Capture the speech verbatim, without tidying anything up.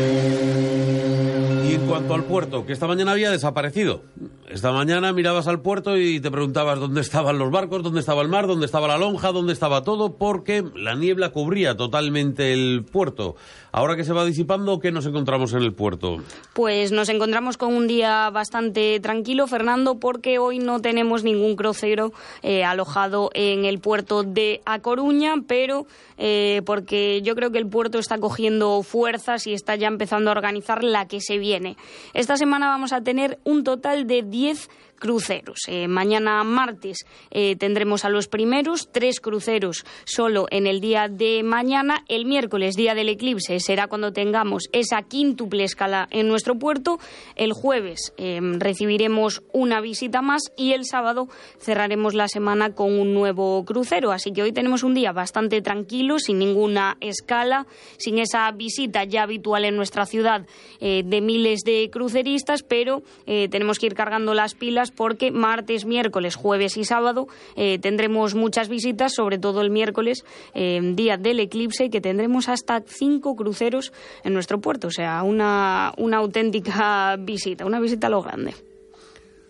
Y en cuanto al puerto, que esta mañana había desaparecido. Esta mañana mirabas al puerto y te preguntabas dónde estaban los barcos, dónde estaba el mar, dónde estaba la lonja, dónde estaba todo, porque la niebla cubría totalmente el puerto. Ahora que se va disipando, ¿qué nos encontramos en el puerto? Pues nos encontramos con un día bastante tranquilo, Fernando, porque hoy no tenemos ningún crucero eh, alojado en el puerto de A Coruña, pero eh, porque yo creo que el puerto está cogiendo fuerzas y está ya empezando a organizar la que se viene. Esta semana vamos a tener un total de diez cruceros. Eh, mañana martes eh, tendremos a los primeros, tres cruceros solo en el día de mañana. El miércoles, día del eclipse, será cuando tengamos esa quíntuple escala en nuestro puerto. El jueves eh, recibiremos una visita más y el sábado cerraremos la semana con un nuevo crucero. Así que hoy tenemos un día bastante tranquilo, sin ninguna escala, sin esa visita ya habitual en nuestra ciudad eh, de miles de cruceristas, pero eh, tenemos que ir cargando las pilas porque martes, miércoles, jueves y sábado eh, tendremos muchas visitas, sobre todo el miércoles, eh, día del eclipse, que tendremos hasta cinco cruceros en nuestro puerto. O sea, una, una auténtica visita, una visita a lo grande.